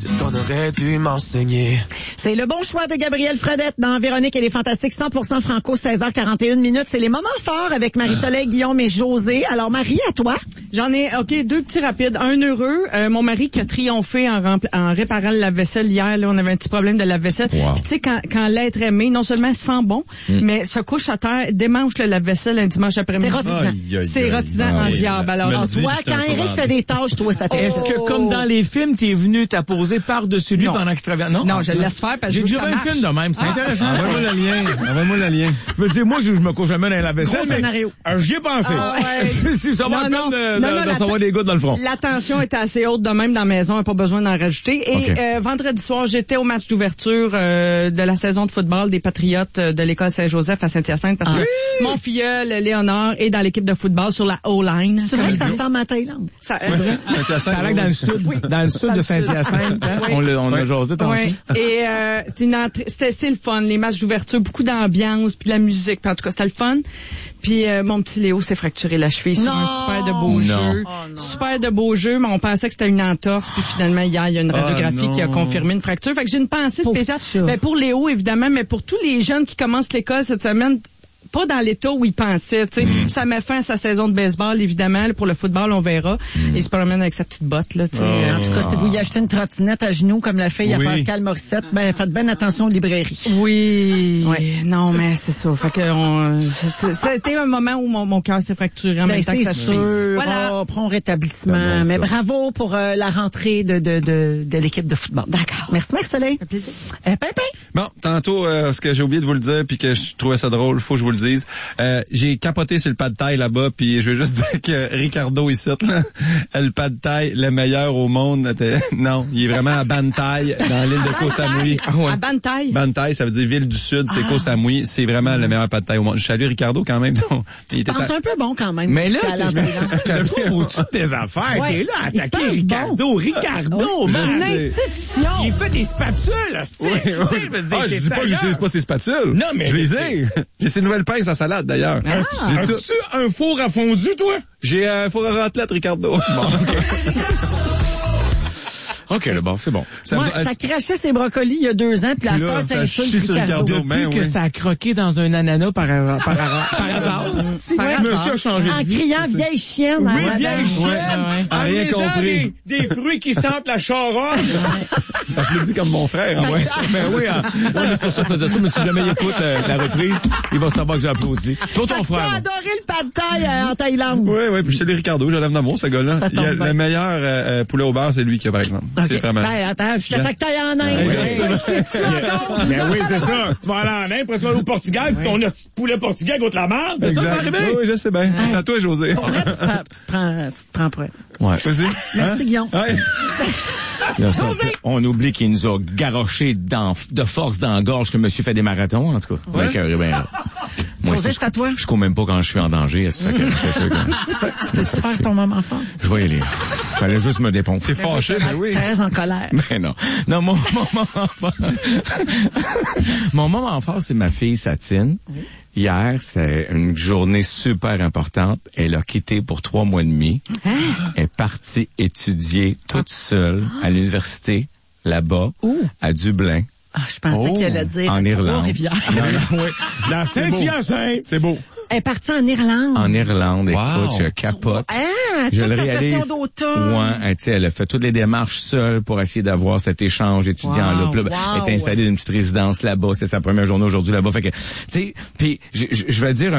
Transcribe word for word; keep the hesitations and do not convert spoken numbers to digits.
C'est ce qu'on aurait dû m'enseigner. C'est le bon choix de Gabrielle Fradette dans Véronique et les Fantastiques, cent pour cent franco, seize heures quarante et une minutes. C'est les moments forts avec Marie-Soleil, Guillaume et José. Alors, Marie, à toi. J'en ai, OK, deux petits rapides. Un heureux, euh, mon mari qui a triomphé en, rempl- en réparant le lave-vaisselle hier. Là, on avait un petit problème de lave-vaisselle. Wow. Puis tu sais, quand, quand l'être aimé, non seulement sent bon, mm. mais se couche à terre, démange le lave-vaisselle un dimanche après-midi. C'est érotisant. C'est érotisant en diable. Alors, Alors, tu vois, quand Eric fait des tâches, toi, ça t'aide. Est-ce que, comme dans les films, t'es venu t'apposer par-dessus lui Non. pendant qu'il travaille? Non, Non, je le laisse faire parce que j'ai je veux déjà que vu ça un film marche. de même, c'est Ah. intéressant. Envoie-moi le lien. Envoie-moi le lien. Je veux dire, moi, je, je me couche jamais dans la vaisselle, Gros mais scénario. euh, j'y ai pensé. Ah ouais. si ça va Non, non. de, de, Non, non, de la recevoir des gouttes dans le front. La tension était assez haute de même dans la maison, on n'a pas besoin d'en rajouter. Et Okay. euh, vendredi soir, j'étais au match d'ouverture euh, de la saison de football des Patriotes euh, de l'école Saint-Joseph à Saint-Hyacinthe parce que Ah. mon filleul, Léonard, est dans l'équipe de football sur la O-line. C'est vrai que ça ressemble à Thaïlande. Ça, C'est vrai? Ça a l'air dans le sud, dans le sud de Saint-Hyacinthe. Hein? Oui. On l'a, on a Ouais. jasé tantôt. Ouais. Et euh, c'est une entrée, c'était c'est le fun, les matchs d'ouverture, beaucoup d'ambiance, puis de la musique, puis en tout cas c'était le fun. Puis euh, mon petit Léo s'est fracturé la cheville sur Non. un super de beau Non. jeu, Oh, non. super de beau jeu, mais on pensait que c'était une entorse, puis finalement hier il y a une radiographie non. qui a confirmé une fracture. Fait que j'ai une pensée Pauvre spéciale, petit chat. ben, pour Léo évidemment, mais pour tous les jeunes qui commencent l'école cette semaine. Pas dans l'état où il pensait, tu sais. Mm. Ça met fin à sa saison de baseball, évidemment. Pour le football, on verra. Mm. Il se promène avec sa petite botte, là, tu sais. Oh. En tout cas, si vous y achetez une trottinette à genoux comme la fille Oui. à Pascal Morissette, ben faites bien attention aux librairies. Oui. Non, mais c'est ça. Fait que on, c'est- c'était un moment où mon, mon cœur s'est fracturé en Ben, même temps que c'est ça se fait. sûr. Voilà. Oh, prompt rétablissement. C'est bon, Mais ça. bravo pour euh, la rentrée de, de, de, de l'équipe de football. D'accord. Merci, Marc-Soleil. Ça fait plaisir. Euh, Pimpin. Bon, tantôt, euh, ce que j'ai oublié de vous le dire, puis que je trouvais ça drôle, faut que je vous le dise. Euh, j'ai capoté sur le pad thai là-bas, puis je veux juste dire que Ricardo ici, là, le pad thai, le meilleur au monde, était- non, il est vraiment à Bantai, dans l'île de Koh Samui. Ah ouais. À Bantai. Bantai, ça veut dire ville du sud, c'est Koh Samui, c'est vraiment le meilleur pad thai au monde. Je salue Ricardo quand même. donc, il était Ah, c'est un peu bon quand même. Mais là, T'es allé en Thaïlande. je te trouve au-dessus de tes affaires. Ouais. T'es là à Il se attaquer pense Ricardo. Ricardo, Ouais. man. Une institution. Il fait des spatules, là, Oui, oui. Ah, je dis pas que j'utilise pas ses spatules. Non, mais- Je les ai. J'ai ses nouvelles pinces à salade, d'ailleurs. Ah. J'ai tout- As-tu un four à fondu, toi? J'ai un four à raclette, Ricardo. Bon. OK, là, bon, c'est bon. Ça Ouais, me- ça crachait ses brocolis il y a deux ans, puis la Puis star là, ça s'insulte chie sur Ricardo. Ricardo. Depuis Ben que oui. ça a croqué dans un ananas par, hasard- par, hasard- par hasard. Par Ouais, hasard. monsieur a changé En de vie. criant vieille chienne. Oui, hein, vieille madame. chienne, Ouais, ouais. en Rien lisant compris. Des, des fruits qui sentent la charogne. T'applaudis comme mon frère, en Ouais, vrai. ben oui, hein. Ouais, mais c'est pour ça que je faisais ça, mais si jamais il écoute euh, la reprise, il va savoir que j'ai applaudi. C'est pour ton T'as frère. moi. adoré le pad thai euh, en Thaïlande. Oui, oui, puis je salue Ricardo, je l'aime d'amour, ce gars-là. Ça Il a tombe bien. le meilleur euh, euh, poulet au beurre, c'est lui qui a, par exemple. OK. C'est vraiment... Ben, attends, jusqu'à ta taille en Inde. Ouais, Ouais, je sais. c'est fou encore. Ben oui, c'est ça. Tu vas aller en Inde, après tu vas aller au Portugal, puis ton petit poulet portugais contre la marde. C'est ça qui va Exact. arriver? Oui, oui, je sais bien. C'est à toi, José. Pour vrai, tu te prends, tu te prends, tu te prends pour elle. Ouais. Vas-y. Merci, Guillaume. Ouais. Là, ça, on oublie qu'il nous a garoché dans, de force dans la gorge que monsieur fait des marathons, en tout cas. Ouais. Ben, que, ben, là. Moi, José, c'est- c'est à toi. je cours même pas quand je suis en danger. C'est ça que, c'est sûr que- Tu peux-tu faire ton moment fort? je vais y aller. Fallait juste me dépondre. T'es fâché, mais oui. Thérèse en colère. Ben non. Non, mon, mon moment fort. Mon moment fort, c'est ma fille Satine. Hier, c'est une journée super importante. Elle a quitté pour trois mois et demi. Elle est partie étudier toute seule à l'université, là-bas, Où? à Dublin. Ah, je pensais Oh, qu'elle allait dire en Irlande. Trois-Rivières. Non, non, oui. Dans Saint-Hyacinthe. C'est beau. Elle est partie en Irlande. En Irlande, Wow. écoute, je capote. Ah, Je toute le sa réalise. session d'automne. Ouais, elle, tu sais, elle a fait toutes les démarches seule pour essayer d'avoir cet échange étudiant-là. Wow, Puis là, wow. Elle est installée dans une petite résidence là-bas. C'est sa première journée aujourd'hui là-bas. Fait que, tu sais, puis je je- je vais dire